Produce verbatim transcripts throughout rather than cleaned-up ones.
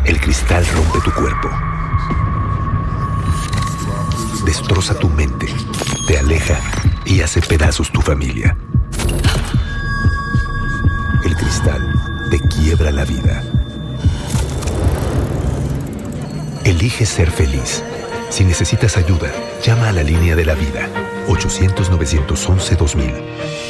El cristal rompe tu cuerpo, destroza tu mente, te aleja y hace pedazos tu familia. El cristal te quiebra la vida. Elige ser feliz. Si necesitas ayuda, llama a la línea de la vida. ochocientos, novecientos once, dos mil.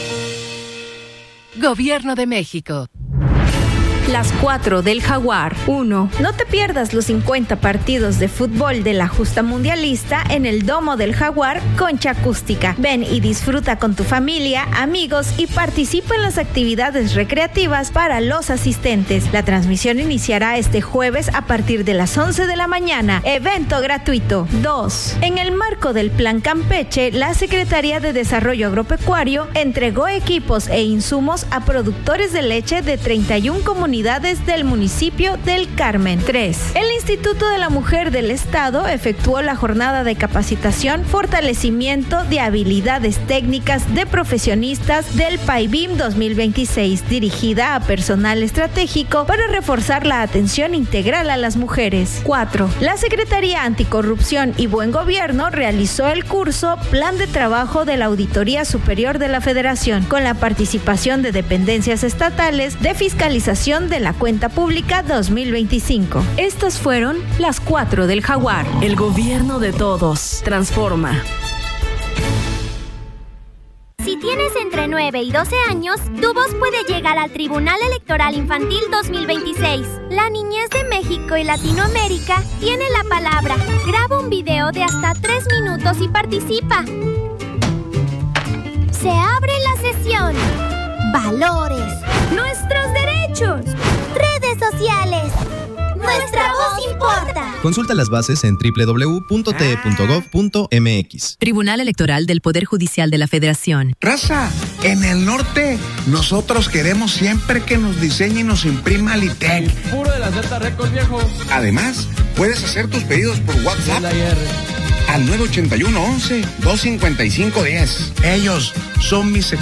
Gobierno de México. Las cuatro del Jaguar. uno. No te pierdas los cincuenta partidos de fútbol de la justa mundialista en el Domo del Jaguar Concha Acústica. Ven y disfruta con tu familia, amigos y participa en las actividades recreativas para los asistentes. La transmisión iniciará este jueves a partir de las once de la mañana. Evento gratuito. dos. En el marco del Plan Campeche, la Secretaría de Desarrollo Agropecuario entregó equipos e insumos a productores de leche de treinta y una comunidades del municipio del Carmen. tres. El Instituto de la Mujer del Estado efectuó la jornada de capacitación, fortalecimiento de habilidades técnicas de profesionistas del PAIBIM dos mil veintiséis, dirigida a personal estratégico para reforzar la atención integral a las mujeres. cuatro. La Secretaría Anticorrupción y Buen Gobierno realizó el curso Plan de Trabajo de la Auditoría Superior de la Federación, con la participación de dependencias estatales de fiscalización de la cuenta pública dos mil veinticinco. Estas fueron las cuatro del Jaguar. El gobierno de todos. Transforma. Si tienes entre nueve y doce años, tu voz puede llegar al Tribunal Electoral Infantil dos mil veintiséis. La niñez de México y Latinoamérica tiene la palabra. Graba un video de hasta tres minutos y participa. Se abre la sesión. Valores. Nuestros derechos. Redes sociales. Nuestra voz importa. Consulta las bases en doble u doble u doble u punto t e punto gov punto m x. Tribunal Electoral del Poder Judicial de la Federación. Raza, en el norte, nosotros queremos siempre que nos diseñe y nos imprima Litec. Puro de la Z Record, viejo. Además, puedes hacer tus pedidos por WhatsApp al nueve ochenta y uno once, dos cincuenta y cinco diez. Ellos son mis